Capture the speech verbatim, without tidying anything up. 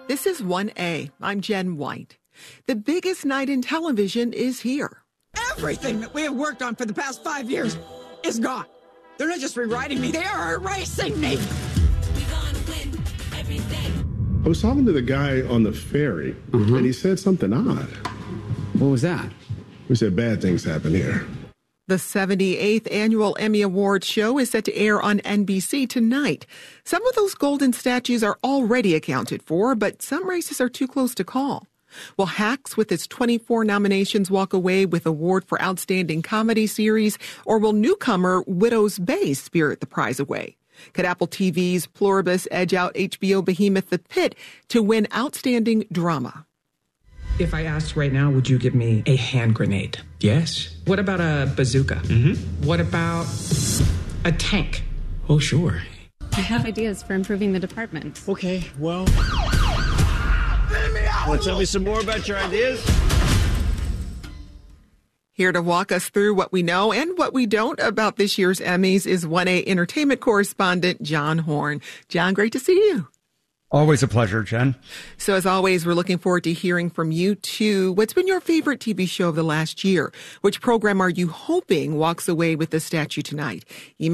This is one A. I'm Jen White. The biggest night in television is here. Everything that we have worked on for the past five years is gone. They're not just rewriting me, they are erasing me. I was talking to the guy on the ferry, mm-hmm. and he said something odd. What was that? He said bad things happen here. The seventy-eighth Annual Emmy Awards show is set to air on N B C tonight. Some of those golden statues are already accounted for, but some races are too close to call. Will Hacks, with its twenty-four nominations, walk away with award for Outstanding Comedy Series, or will newcomer Widow's Bay spirit the prize away? Could Apple T V's Pluribus edge out H B O behemoth The Pit to win Outstanding Drama? If I asked right now, would you give me a hand grenade? Yes. What about a bazooka? Mm-hmm. What about a tank? Oh, sure. I have ideas for improving the department. Okay, well... Want to tell me some more about your ideas? Here to walk us through what we know and what we don't about this year's Emmys is one A entertainment correspondent John Horn. John, great to see you. Always a pleasure, Jen. So as always, we're looking forward to hearing from you too. What's been your favorite T V show of the last year? Which program are you hoping walks away with the statue tonight? Email